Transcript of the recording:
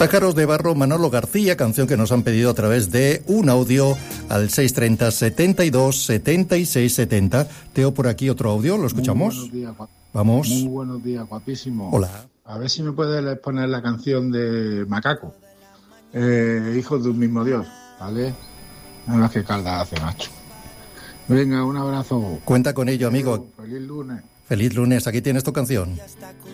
Pájaros de Barro, Manolo García, canción que nos han pedido a través de un audio al 630 72 76 70. Teo, por aquí otro audio, ¿lo escuchamos? Muy buenos días, vamos. Muy buenos días, guapísimo. Hola. A ver si me puedes poner la canción de Macaco, Hijos de un mismo Dios, ¿vale? No las que calda hace, macho. Venga, un abrazo. Cuenta con ello, amigo. Feliz lunes. Feliz lunes, aquí tienes tu canción.